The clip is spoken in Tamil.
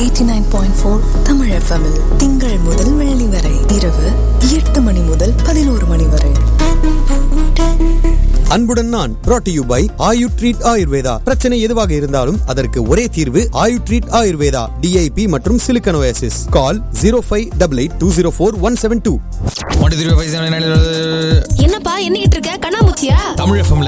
89.4 தமிழ் FM திங்கள் முதல் வெள்ளி வரை இரவு 8 மணி முதல் 11 மணி வரை. அன்புடன் நான் brought to you by Ayu treat Ayurveda. பிரச்சனை எதுவாக இருந்தாலும் அதற்கு ஒரே தீர்வு ஆயு ட்ரீட் ஆயுர்வேதா. DIP மற்றும் சிலிக்கனோசிஸ். கால் 0588204172. என்னப்பா என்னிட்டு இருக்க? கண்ணாமூச்சியா? தமிழ் FM